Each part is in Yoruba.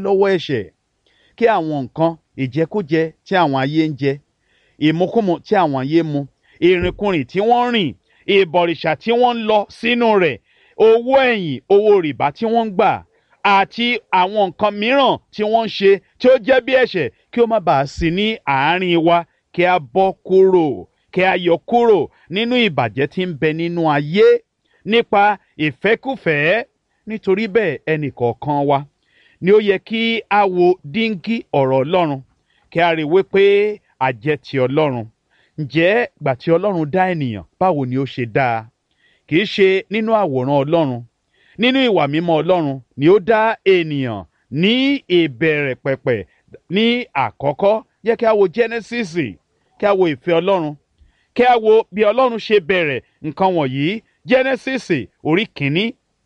lọ́wọ́ ẹ̀ṣẹ̀, kí àwọn nǹkan ìjẹkújẹ tí àwọn ayé ń jẹ, ìmukúmu tí àwọn ayé mu, ìrìnkúrìn tí wọ́n ń rìn, ìbọ̀rìṣà tí wọ́n ń lọ sínú rẹ̀, owó ẹ̀yìn, owó rìbá tí wọ́n ń gbà, àti àwọn nǹkan mìíràn tí wọ́n ń ṣe tí ó jẹ́ bí ẹ̀ṣẹ̀, kí ó má bàa sí ní àárín wa, kí a bọ́ kúrò, kí a yọ kúrò nínú ìbàjẹ́ tí ń bẹ nínú ayé nípa ìfẹ́kúfẹ̀ẹ́. Nítorí bẹ́ẹ̀ ẹnì kọ̀ọ̀kan wa ni ó yẹ kí a wo díngí ọ̀rọ̀ Ọlọ́run, kí a rí wípé a jẹ́ ti Ọlọ́run. Ǹjẹ́ gbà tí Ọlọ́run dá ènìyàn, báwo ni ó ṣe dá a? Kì í ṣe nínú àwòrán Ọlọ́run, nínú ìwà mímọ́ Ọlọ́run ni ó dá ènìyàn ní ìbẹ̀rẹ̀ pẹ̀pẹ̀ ní àkọ́kọ́. Jẹ́ kí a wo Genesis, kí a wo ìfẹ́ Ọlọ́run, kí a wo bí Ọlọ́run ṣe bẹ̀rẹ̀ nǹkan wọ̀nyí. Genesis orí kìíní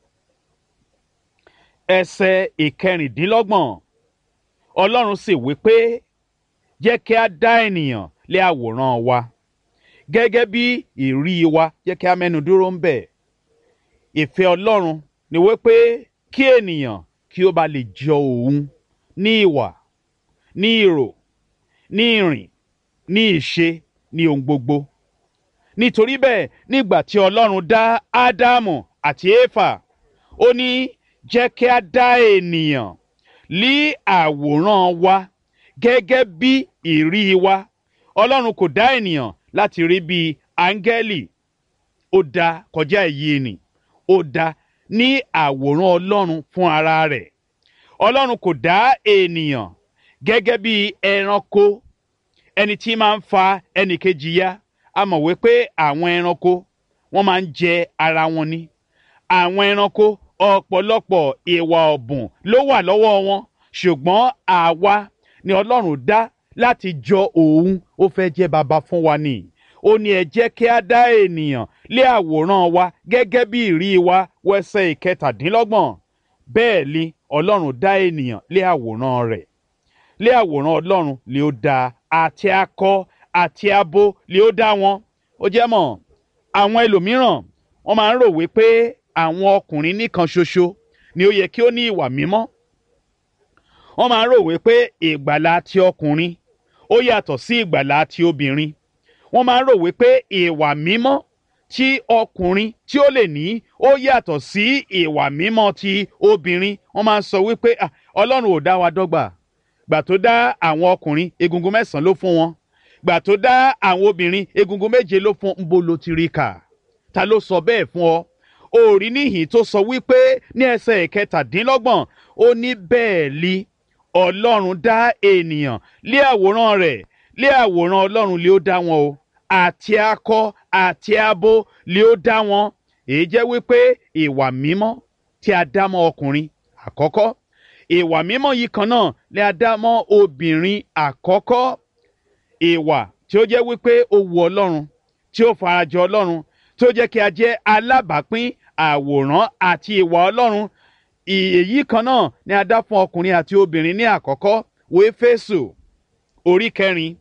ẹsẹ̀ ìkẹrìndínlọ́gbọ̀n. Ọlọ́run sì wí pé, jẹ́ kí a dá ènìyàn lé àwòrán wa, gẹ́gẹ́ bí ìrí wa. Jẹ́ kí a mẹ́nu dúró ń bẹ̀. Ìfẹ́ Ọlọ́run ni wípé kí ènìyàn kí ó bá lè jọ òun ní ìwà, ní ìrò, ní ìrìn, ní ìṣe, ní ohun gbogbo. Nítorí bẹ́ẹ̀ nígbà tí Ọlọ́run dá Ádámù àti Éfà, ó ní jẹ́ kí a dá ènìyàn lí àwòrán wa gẹ́gẹ́ bí ìrí wa. Ọlọ́run kò dá ènìyàn láti rí bí áńgẹ́lì, ó dá kọjá èyí ni, ó dá ní àwòrán Ọlọ́run fún ara rẹ̀. Ọlọ́run kò dá ènìyàn gẹ́gẹ́ bí ẹranko, ẹni tí máa ń fa ẹnìkejì ya. A mọ̀ wípé àwọn ẹranko wọ́n máa ń jẹ ara wọn ni. Àwọn ẹranko ọ̀pọ̀lọpọ̀ ìwà ọ̀bùn ló wà lọ́wọ́ wọn, ṣùgbọ́n àwa ni Ọlọ́run dá láti jọ òun. Ó fẹ́ jẹ́ baba fún wa ni. Ó ní ẹ jẹ́ kí a dá ènìyàn lé àwòrán wa gẹ́gẹ́ bí ìrí wa, wẹsẹ̀ ìkẹtàdínlọ́gbọ̀n. Bẹ́ẹ̀ ni Ọlọ́run dá ènìyàn lé àwòrán rẹ̀. Lé àwòrán Ọlọ́run lé ó dá, àti akọ àti abo lé ó dá wọn. Ó jẹ́ mọ̀, àwọn ẹlòmíràn wọ́n máa ń rò wípé àwọn ọkùnrin nìkan ṣoṣo ni ó yẹ kí ó ní ìwà mímọ́. Wọ́n máa ń rò wípé ìgbàlà ti ọkùnrin ó yàtọ̀ sí ìgbàlà ti obìnrin. Wọ́n máa ń rò wípé ìwà mímọ́ tí ọkùnrin tí ó lè ní ó yàtọ̀ sí ìwà mímọ́ ti obìnrin. Wọ́n máa ń sọ wípé Ọlọ́run ò dá wa dọ́gba. Gbà tó dá àwọn ọkùnrin, egungun 9 ló fún wọn. Gbà tó dá àwọn obìnrin, egungun 7 ló fún. Ńbo lo ti rí kà? Ta ló sọ bẹ́ẹ̀ fún ọ? Òrí níhìn tó sọ wípé ní ẹsẹ̀ ìkẹtàdínlọ́gbọ̀n, ó ní bẹ́ẹ̀ li Ọlọ́run dá ènìyàn lé àwòrán rẹ̀, lé àwòrán Ọlọ́run lé ó dá wọn o, àti akọ àti abo lé ó dá wọn. Èyí jẹ́ wípé ìwà mímọ́ tí a dá mọ́ ọkùnrin àkọ́kọ́, ìwà mímọ́ yìí kan náà lé a dá mọ́ obìnrin àkọ́kọ́. Ìwà tí ó jẹ́ wípé ó wu Ọlọ́run, tí ó farajọ Ọlọ́run, tí ó jẹ́ kí a jẹ́ alábàápín àwòrán àti ìwà Ọlọ́run. Èyí kan náà ni a dá fún ọkùnrin àti obìnrin ní àkọ́kọ́. Wo Éfésù orí 4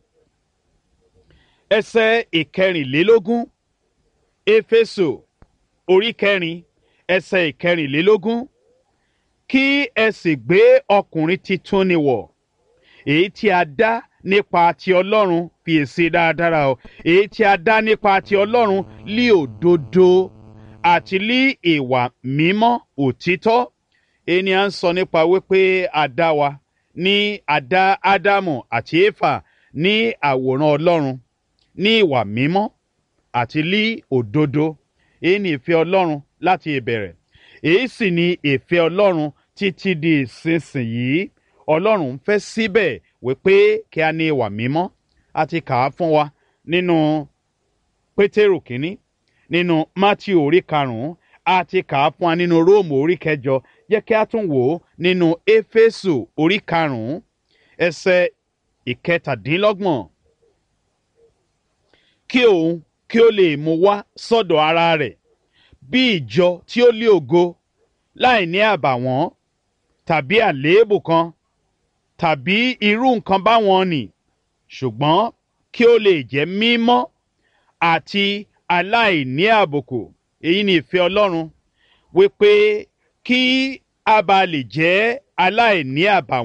ẹsẹ̀ ìkẹrìnlélógún. Éfésù orí 4 ẹsẹ̀ ìkẹrìnlélógún. Kí ẹ sì gbé ọkùnrin titun ni wọ̀, èyí tí a dá nípa ti Ọlọ́run. Fiyèsí dáradára o. Èyí tí a dá nípa ti Ọlọ́run lí òdodo àti lí ìwà mímọ́ òtítọ́. Ẹni à ń sọ nípa wípé a dá wa ní a dá Ádámù àti Éfà ní àwòrán Ọlọ́run, ní ìwà mímọ́ àti lí òdodo. Èyí ni ìfẹ́ Ọlọ́run láti ìbẹ̀rẹ̀. Èyí sì ni ìfẹ́ Ọlọ́run títí di ìsinsìnyí. Ọlọ́run ń fẹ́ síbẹ̀ wípé kí a ní ìwà mímọ́. A ti kà á fún wa nínú Pétérù kínní, nínú Mátíù orí 5, a ti kà á fún wa nínú Róòmù orí 8. Jẹ́ kí a tún wò ó nínú Éfésù orí 5 ẹsẹ̀ ìkẹtàdínlọ́gbọ̀n. Kí òun kí ó lè mú wá sọ́dọ̀ ara rẹ̀ bí ìjọ tí ó lé ògo, láì ní àbàwọ́n tàbí àléébù kan tàbí irú nǹkan báwọn nì, ṣùgbọ́n kí ó lè jẹ́ mímọ́ àti aláìní àbùkù. Èyí ni ìfẹ́ Ọlọ́run, wípé kí a bá lè jẹ́ aláìní àbàwọ́n